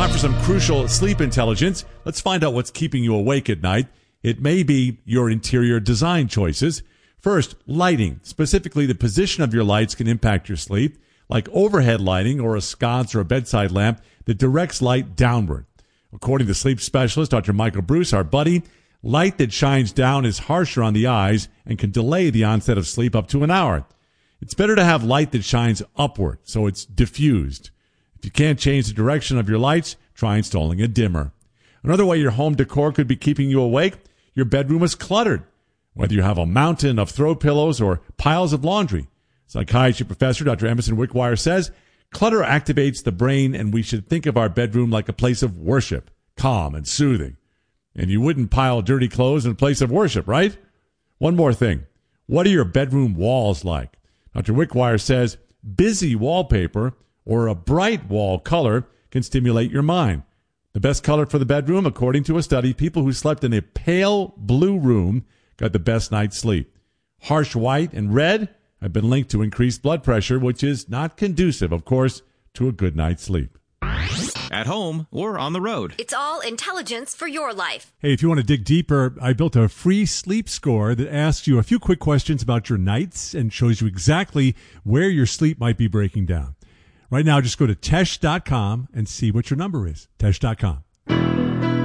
Time for some crucial sleep intelligence. Let's find out what's keeping you awake at night. It may be your interior design choices. First, lighting. Specifically, the position of your lights can impact your sleep, like overhead lighting or a sconce or a bedside lamp that directs light downward. According to sleep specialist Dr. Michael Bruce, our buddy, light that shines down is harsher on the eyes and can delay the onset of sleep up to an hour. It's better to have light that shines upward, so it's diffused. If you can't change the direction of your lights, try installing a dimmer. Another way your home decor could be keeping you awake, your bedroom is cluttered. Whether you have a mountain of throw pillows or piles of laundry. Psychiatry professor Dr. Emerson Wickwire says, clutter activates the brain and we should think of our bedroom like a place of worship, calm and soothing. And you wouldn't pile dirty clothes in a place of worship, right? One more thing. What are your bedroom walls like? Dr. Wickwire says, busy wallpaper or a bright wall color can stimulate your mind. The best color for the bedroom, according to a study, people who slept in a pale blue room got the best night's sleep. Harsh white and red have been linked to increased blood pressure, which is not conducive, of course, to a good night's sleep. At home or on the road. It's all intelligence for your life. Hey, if you want to dig deeper, I built a free sleep score that asks you a few quick questions about your nights and shows you exactly where your sleep might be breaking down. Right now, just go to Tesh.com and see what your number is. Tesh.com.